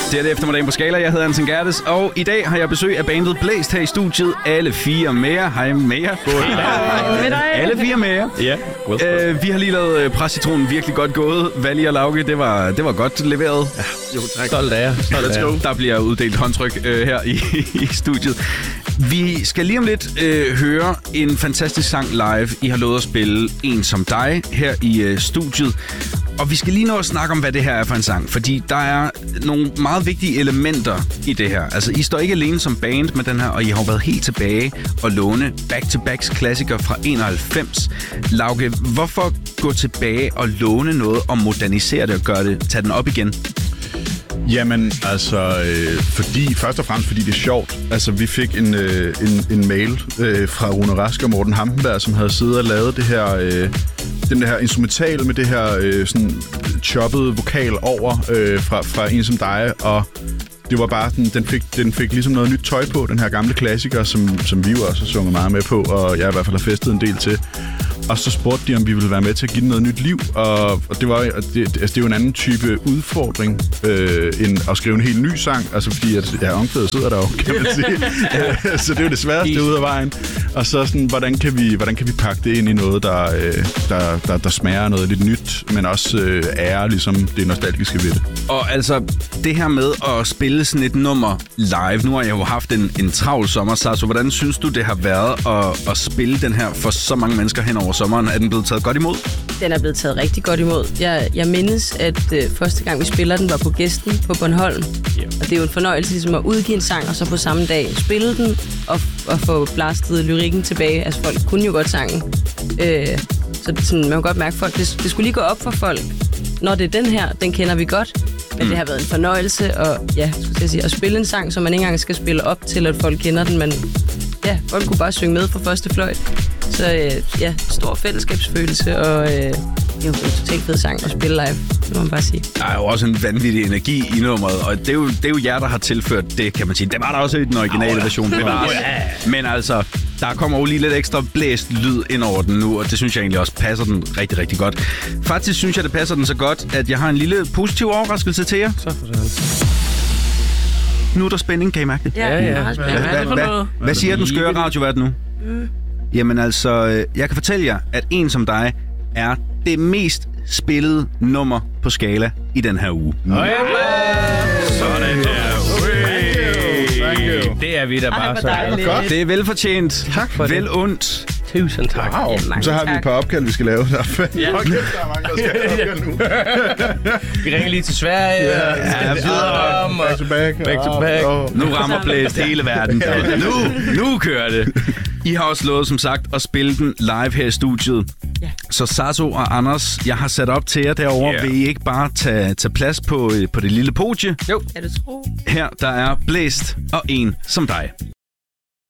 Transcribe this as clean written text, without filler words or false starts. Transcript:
Det er det eftermiddag på Skala. Jeg hedder Anton Gerdes, og i dag har jeg besøg af bandet Blæst her i studiet. Alle fire med jer. Hej med jer. Alle fire med jer. Ja. Vi har lige lavet Præscitronen virkelig godt gået. Valli og Lauke, det var godt leveret. Ja, jo, tak. Stolt af jer. Let's go. Der bliver uddelt håndtryk her i studiet. Vi skal lige om lidt høre en fantastisk sang live. I har lovet at spille En som dig her i studiet. Og vi skal lige nå at snakke om, hvad det her er for en sang. Fordi der er nogle meget vigtige elementer i det her. Altså, I står ikke alene som band med den her, og I har været helt tilbage og låne back-to-backs klassikere fra 91. Lauke, hvorfor gå tilbage og låne noget og modernisere det og tage den op igen? Jamen, altså, først og fremmest fordi det er sjovt. Altså, vi fik en mail fra Rune Rask og Morten Hampenberg, som havde siddet og lavet det her, den her instrumental med det her sådan choppede vokal over fra En som dig, og det var bare den fik ligesom noget nyt tøj på, den her gamle klassiker, som vi jo også har sunget meget med på, og jeg i hvert fald har festet en del til. Og så spurgte de, om vi ville være med til at give den noget nyt liv, og det er jo en anden type udfordring end at skrive en helt ny sang, altså fordi at omkvædet sidder der jo, kan man sige. Så det er jo det sværeste ud af vejen. Og så sådan, hvordan kan vi pakke det ind i noget, der smager noget lidt nyt, men også ærer ligesom det nostalgiske ved det. Og altså, det her med at spille sådan et nummer live, nu har jeg jo haft en travl sommer, så hvordan synes du, det har været at spille den her for så mange mennesker hen over sommeren? Er den blevet taget godt imod? Den er blevet taget rigtig godt imod. Jeg mindes, at første gang vi spiller den, var på Gæsten på Bornholm. Yeah. Og det er jo en fornøjelse ligesom at udgive en sang, og så på samme dag spille den, og få blastet lyrikken tilbage. Altså folk kunne jo godt sangen. Så sådan, man kan godt mærke, folk, det skulle lige gå op for folk. Når det er den her, den kender vi godt. Men det har været en fornøjelse at spille en sang, som man ikke engang skal spille op til, at folk kender den. Men ja, folk kunne bare synge med fra første fløjt. Så stor fællesskabsfølelse, og det er jo en totalt fed sang at spille live, må man bare sige. Der er jo også en vanvittig energi i nummeret, og det er jo jer, der har tilført det, kan man sige. Det var der også i den originale version. Det var men altså, der kommer jo lige lidt ekstra blæst lyd ind over den nu, og det synes jeg egentlig også passer den rigtig, rigtig godt. Faktisk synes jeg, det passer den så godt, at jeg har en lille positiv overraskelse til jer. Så nu er der spænding, kan I mærke det? Ja. Hvad siger den skøre radiovært nu? Jamen altså, jeg kan fortælle jer, at En som dig er det mest spillede nummer på Skala i den her uge. Sådan der. Thank you. Det er vi da bare så. Det er velfortjent. Tak for det. Vel ondt. Tusind tak. Wow. Ja, så har vi et par opkald, vi skal lave. Der er mange, der skal opkald nu. Vi ringer lige til Sverige. Back to back. Back to back. Nu rammer Blæst hele verden. Nu kører det. I har også lovet, som sagt, at spille den live her i studiet. Yeah. Så Sasso og Anders, jeg har sat op til jer derovre. Yeah. Vil I ikke bare tage plads på det lille podie? Jo. Er du tro? Her, der er Blæst og En som dig.